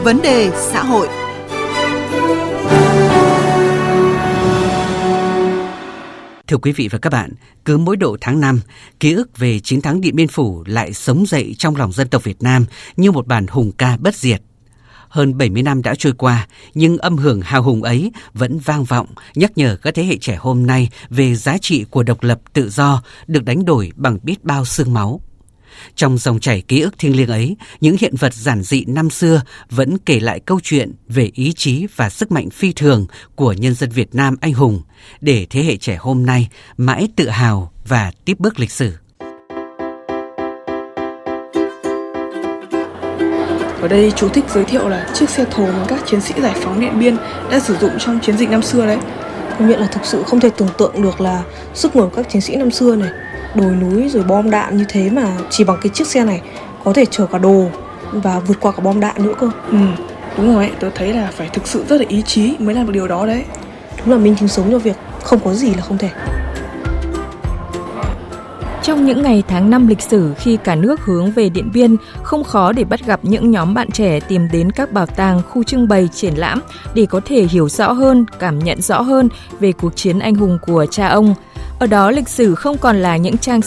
vấn đề xã hội. Thưa quý vị và các bạn, cứ mỗi độ tháng 5, ký ức về chiến thắng Điện Biên Phủ lại sống dậy trong lòng dân tộc Việt Nam như một bản hùng ca bất diệt. Hơn 70 năm đã trôi qua, nhưng âm hưởng hào hùng ấy vẫn vang vọng, nhắc nhở các thế hệ trẻ hôm nay về giá trị của độc lập tự do được đánh đổi bằng biết bao xương máu. Trong dòng chảy ký ức thiêng liêng ấy, những hiện vật giản dị năm xưa vẫn kể lại câu chuyện về ý chí và sức mạnh phi thường của nhân dân Việt Nam anh hùng, để thế hệ trẻ hôm nay mãi tự hào và tiếp bước lịch sử. Ở đây chú thích giới thiệu là chiếc xe thồ mà các chiến sĩ giải phóng Điện Biên đã sử dụng trong chiến dịch năm xưa đấy. Công nhận là thực sự không thể tưởng tượng được là sức mạnh của các chiến sĩ năm xưa này, đồi núi rồi bom đạn như thế mà chỉ bằng cái chiếc xe này có thể chở cả đồ và vượt qua cả bom đạn nữa cơ. Đúng rồi, tôi thấy là phải thực sự rất là ý chí mới làm được điều đó đấy. Đúng là minh chứng sống cho việc không có gì là không thể. Trong những ngày tháng 5 lịch sử khi cả nước hướng về Điện Biên, không khó để bắt gặp những nhóm bạn trẻ tìm đến các bảo tàng, khu trưng bày, triển lãm để có thể hiểu rõ hơn, cảm nhận rõ hơn về cuộc chiến anh hùng của cha ông. Ở đó lịch sử không còn là những trang